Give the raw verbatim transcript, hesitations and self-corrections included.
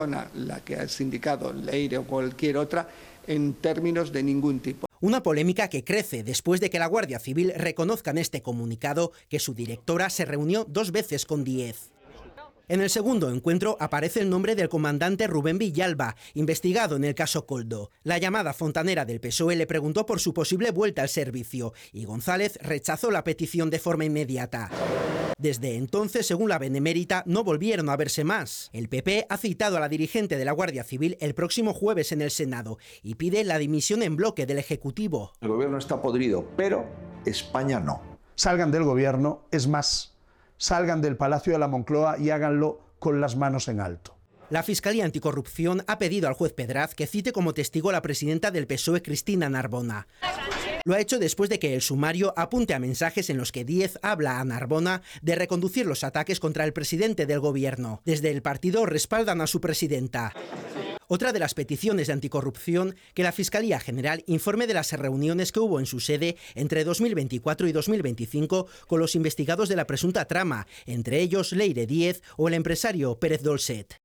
La que has indicado, Leire o cualquier otra, en términos de ningún tipo. Una polémica que crece después de que la Guardia Civil reconozca en este comunicado que su directora se reunió dos veces con Díez. En el segundo encuentro aparece el nombre del comandante Rubén Villalba, investigado en el caso Koldo. La llamada fontanera del P S O E le preguntó por su posible vuelta al servicio y González rechazó la petición de forma inmediata. Desde entonces, según la Benemérita, no volvieron a verse más. El P P ha citado a la dirigente de la Guardia Civil el próximo jueves en el Senado y pide la dimisión en bloque del Ejecutivo. El gobierno está podrido, pero España no. Salgan del gobierno, es más, salgan del Palacio de la Moncloa y háganlo con las manos en alto. La Fiscalía Anticorrupción ha pedido al juez Pedraz que cite como testigo a la presidenta del P S O E, Cristina Narbona. Lo ha hecho después de que el sumario apunte a mensajes en los que Díez habla a Narbona de reconducir los ataques contra el presidente del gobierno. Desde el partido respaldan a su presidenta. Otra de las peticiones de anticorrupción, que la Fiscalía General informe de las reuniones que hubo en su sede entre dos mil veinticuatro y dos mil veinticinco con los investigados de la presunta trama, entre ellos Leire Díez o el empresario Pérez Dolcet.